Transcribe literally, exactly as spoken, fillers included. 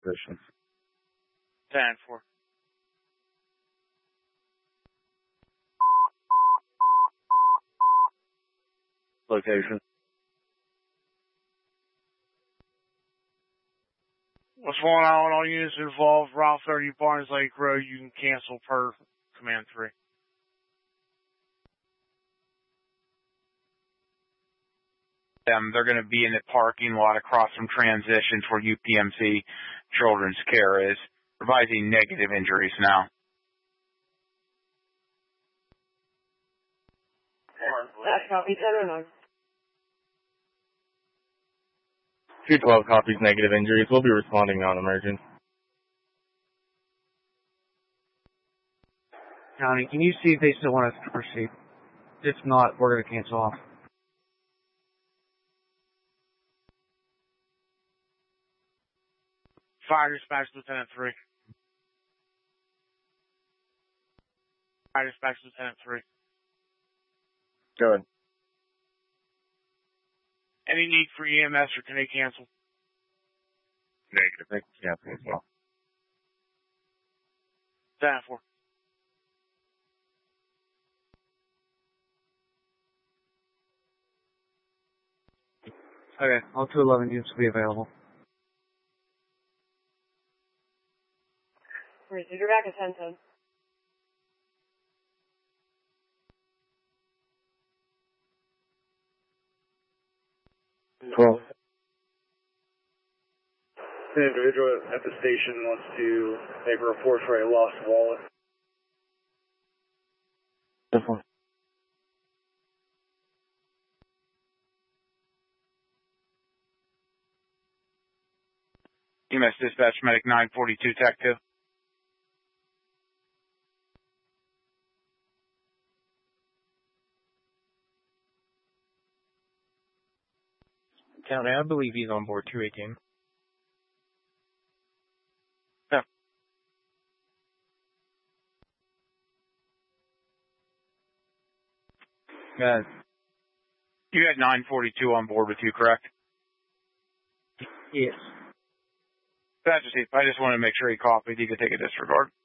positions. ten four. Location. What's going on? All units involved, Route thirty, Barnes Lake Road. You can cancel per Command three. Um, they're going to be in the parking lot across from Transitions where U P M C Children's Care is, providing negative injuries now. That copy, ten or nine. two twelve copies negative injuries. We'll be responding non-emergent. County, can you see if they still want us to proceed? If not, we're going to cancel off. Fire dispatch, Lieutenant three. Fire dispatch, Lieutenant three. Go ahead. Any need for E M S or can they cancel? Negative. They can cancel as well. ten four. Okay, all two eleven units will be available. Receive your back at ten ten. twelve. An individual at the station wants to make a report for a lost wallet. Definitely. E M S Dispatch Medic nine forty-two Tech two. County, I believe he's on board two eighteen. Yeah. Guys. You had nine forty-two on board with you, correct? Yes. That's just it. I just want to make sure he copied. He could take a disregard.